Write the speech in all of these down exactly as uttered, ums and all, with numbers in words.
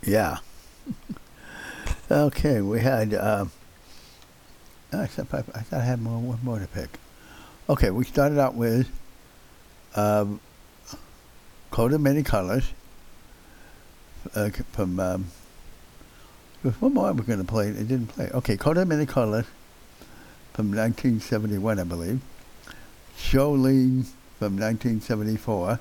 Yeah. Okay, we had. Um, I, thought I I thought I had more, one more to pick. Okay, we started out with um, Coat of Many Colors uh, c- from. Um, there was one more we're going to play. It didn't play. Okay, Coat of Many Colors from nineteen seventy-one, I believe. Jolene from nineteen seventy-four.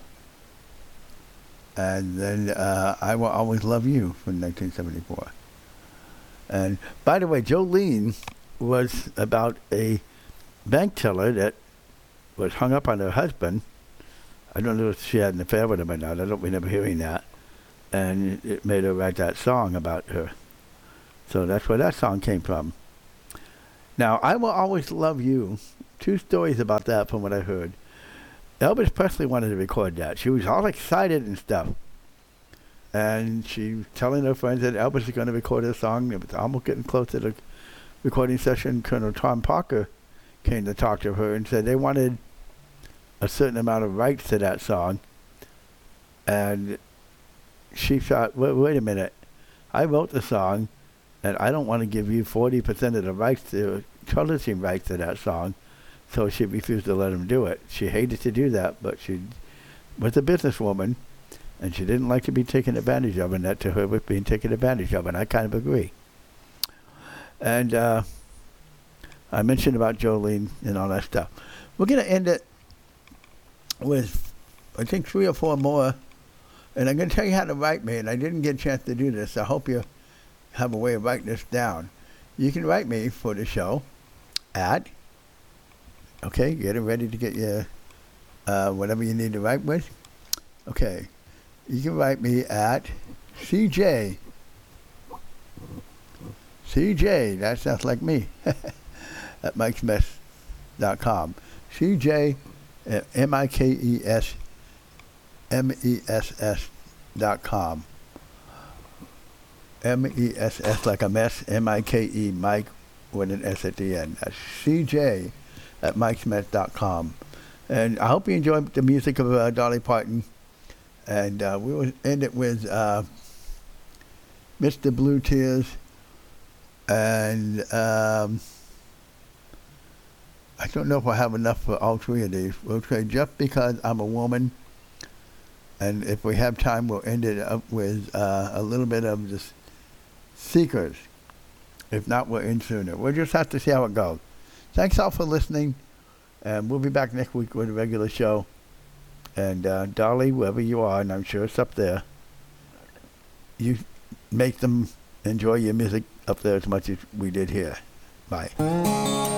And then uh, I Will Always Love You from nineteen seventy-four. And by the way, Jolene was about a bank teller that was hung up on her husband. I don't know if she had an affair with him or not. I don't remember hearing that. And it made her write that song about her. So that's where that song came from. Now, I Will Always Love You. Two stories about that from what I heard. Elvis Presley wanted to record that. She was all excited and stuff. And she was telling her friends that Elvis was going to record a song. It was almost getting close to the recording session. Colonel Tom Parker came to talk to her and said they wanted a certain amount of rights to that song. And she thought, wait, wait a minute. I wrote the song, and I don't want to give you forty percent of the rights to publishing rights to that song. So she refused to let him do it. She hated to do that, but she was a businesswoman, and she didn't like to be taken advantage of, and that to her was being taken advantage of, and I kind of agree. And uh, I mentioned about Jolene and all that stuff. We're going to end it with, I think, three or four more, and I'm going to tell you how to write me, and I didn't get a chance to do this. I hope you have a way of writing this down. You can write me for the show at, okay, get it ready to get your, uh, whatever you need to write with. Okay. You can write me at C J. C J, that sounds like me, at Mike Smith dot com. C J, uh, M I K E S, M E S S dot com. M E S S like a mess, M I K E, Mike with an S at the end. That's C J at Mike Smith dot com. And I hope you enjoyed the music of uh, Dolly Parton. And uh, we will end it with uh, Mister Blue Tears. And um, I don't know if I have enough for all three of these. We'll say Just Because I'm a Woman. And if we have time, we'll end it up with uh, a little bit of the Seekers. If not, we'll end sooner. We'll just have to see how it goes. Thanks all for listening. And we'll be back next week with a regular show. And uh, Dolly, wherever you are, and I'm sure it's up there, you make them enjoy your music up there as much as we did here. Bye.